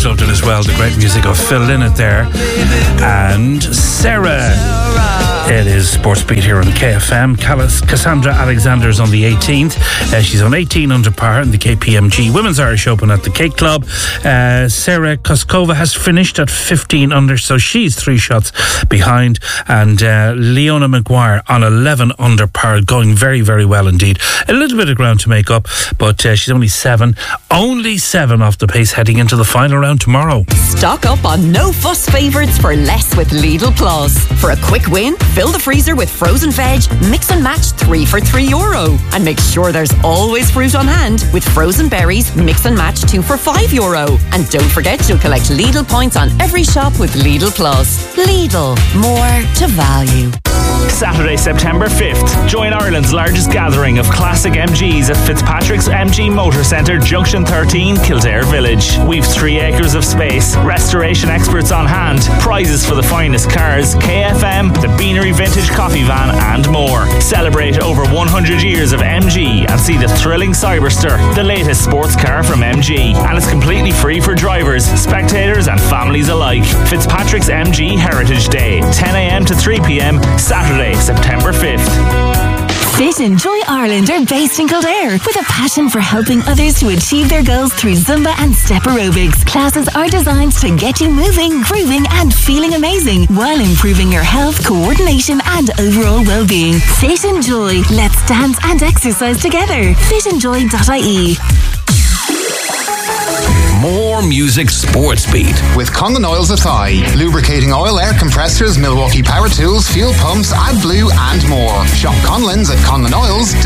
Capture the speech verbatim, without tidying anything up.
always loved it as well. The great music of Phil Lynott there. And Sarah. It is Sports Beat here on K F M. Cassandra Alexander's on the eighteenth. Uh, she's on eighteen under par in the K P M G Women's Irish Open at the Cake Club. Uh, Sarah Koskova has finished at fifteen under, so she's three shots behind. And uh, Leona Maguire on eleven under par, going very, very well indeed. A little bit of ground to make up, but uh, she's only seven, only seven off the pace heading into the final round tomorrow. Stock up on no fuss favourites for less with Lidl Plus. For a quick win, fill the freezer with frozen veg, mix and match three for three euro. And make sure there's always fruit on hand with frozen berries, mix and match two for five euro. And don't forget you'll collect Lidl points on every shop with Lidl Plus. Lidl, more to value. Saturday, September fifth. Join Ireland's largest gathering of classic M Gs at Fitzpatrick's M G Motor Centre, Junction thirteen, Kildare Village. We've three acres of space, restoration experts on hand, prizes for the finest cars, K F M, the Beanery Vintage Coffee Van and more. Celebrate over one hundred years of M G and see the thrilling Cyberster, the latest sports car from M G. And it's completely free for drivers, spectators and families alike. Fitzpatrick's M G Heritage Day, ten a.m. to three p.m, Saturday, September fifth. Fit Enjoy Ireland are based in Kildare with a passion for helping others to achieve their goals through Zumba and step aerobics. Classes are designed to get you moving, grooving and feeling amazing while improving your health, coordination and overall well-being. Fit Enjoy. Let's dance and exercise together. fit enjoy dot I E. More music Sports Beat with Conlon Oils Athy. Lubricating oil, air compressors, Milwaukee power tools, fuel pumps, AdBlue and more. Shop Conlon's at Conlon Oils.